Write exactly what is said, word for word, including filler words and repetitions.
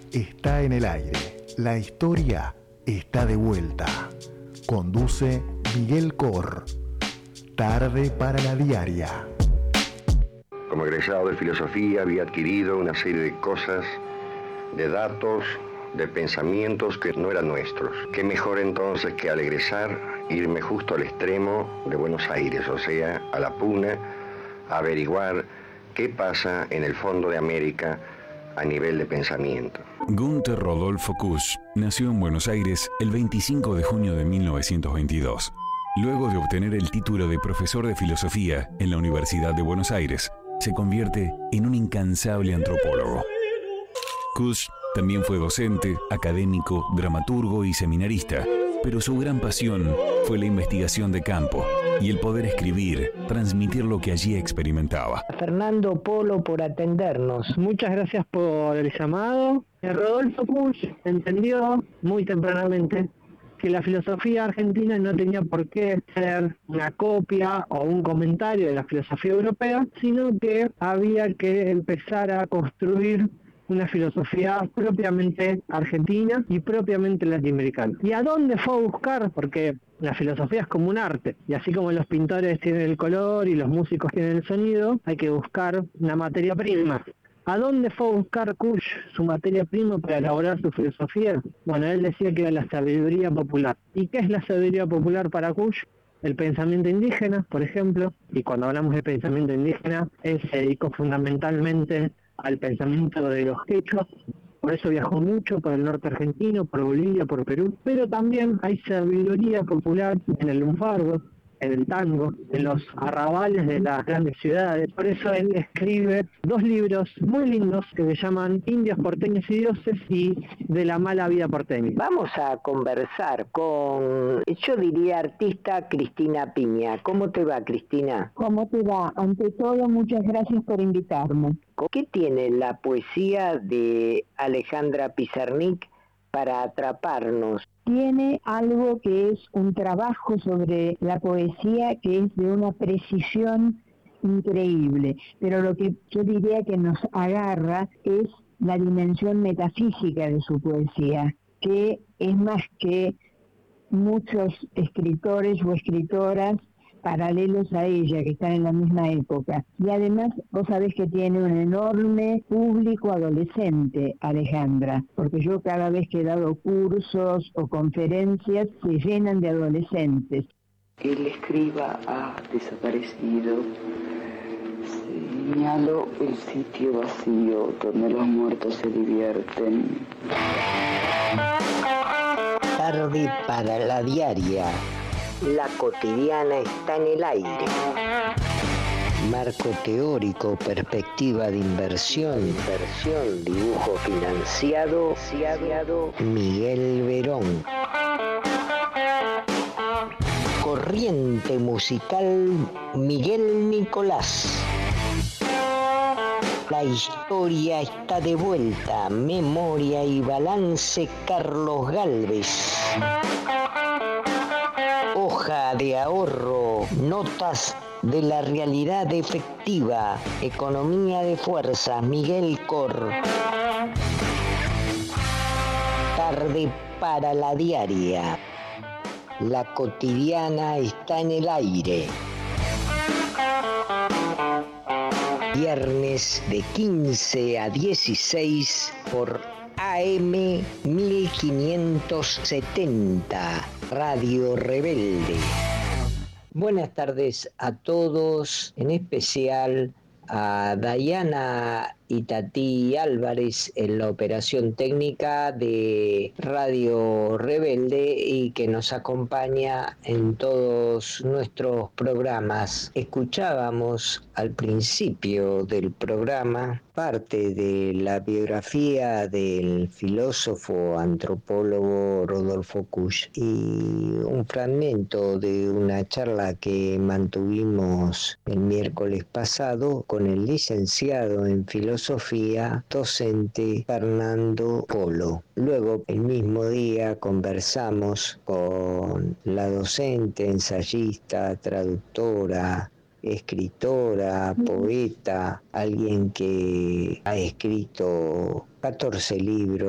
está en el aire. La historia está de vuelta. Conduce Miguel Cor. Tarde para la diaria. Como egresado de filosofía había adquirido una serie de cosas, de datos, de pensamientos que no eran nuestros. Qué mejor entonces que al egresar irme justo al extremo de Buenos Aires, o sea, a la Puna, a averiguar qué pasa en el fondo de América a nivel de pensamiento. Günter Rodolfo Kusch nació en Buenos Aires el veinticinco de junio de mil novecientos veintidós. Luego de obtener el título de profesor de filosofía en la Universidad de Buenos Aires, se convierte en un incansable antropólogo. Kusch también fue docente, académico, dramaturgo y seminarista, pero su gran pasión fue la investigación de campo y el poder escribir, transmitir lo que allí experimentaba. Fernando Polo por atendernos. Muchas gracias por el llamado. Rodolfo Kusch entendió muy tempranamente que la filosofía argentina no tenía por qué ser una copia o un comentario de la filosofía europea, sino que había que empezar a construir una filosofía propiamente argentina y propiamente latinoamericana. ¿Y a dónde fue a buscar? Porque la filosofía es como un arte, y así como los pintores tienen el color y los músicos tienen el sonido, hay que buscar una materia prima. ¿A dónde fue a buscar Kusch su materia prima para elaborar su filosofía? Bueno, él decía que era la sabiduría popular. ¿Y qué es la sabiduría popular para Kusch? El pensamiento indígena, por ejemplo, y cuando hablamos de pensamiento indígena, él se dedicó fundamentalmente al pensamiento de los quechuas, por eso viajó mucho por el norte argentino, por Bolivia, por Perú, pero también hay sabiduría popular en el lunfardo, en el tango, en los arrabales de las grandes ciudades. Por eso él escribe dos libros muy lindos que se llaman Indios, Porteños y Dioses y De la mala vida porteña. Vamos a conversar con, yo diría, artista Cristina Piña. ¿Cómo te va, Cristina? ¿Cómo te va? Ante todo, muchas gracias por invitarme. ¿Qué tiene la poesía de Alejandra Pizarnik para atraparnos? Tiene algo que es un trabajo sobre la poesía que es de una precisión increíble, pero lo que yo diría que nos agarra es la dimensión metafísica de su poesía, que es más que muchos escritores o escritoras paralelos a ella, que están en la misma época. Y además, vos sabés que tiene un enorme público adolescente, Alejandra, porque yo cada vez que he dado cursos o conferencias, se llenan de adolescentes. El escriba ha desaparecido. Señalo el sitio vacío donde los muertos se divierten. Tarde para la diaria. La cotidiana está en el aire. Marco teórico, perspectiva de inversión, inversión, dibujo financiado, financiado, Miguel Verón. Corriente musical, Miguel Nicolás. La historia está de vuelta, memoria y balance, Carlos Gálvez. Hoja de ahorro, notas de la realidad efectiva, economía de fuerzas, Miguel Cor. Tarde para la diaria. La cotidiana está en el aire. Viernes de quince a dieciséis por A M mil quinientos setenta, Radio Rebelde. Buenas tardes a todos, en especial a Dayana Itatí Álvarez en la operación técnica de Radio Rebelde y que nos acompaña en todos nuestros programas. Escuchábamos al principio del programa parte de la biografía del filósofo antropólogo Rodolfo Kusch y un fragmento de una charla que mantuvimos el miércoles pasado con el licenciado en filosofía Sofía, docente Fernando Polo. Luego, el mismo día, conversamos con la docente, ensayista, traductora, escritora, poeta, alguien que ha escrito catorce libros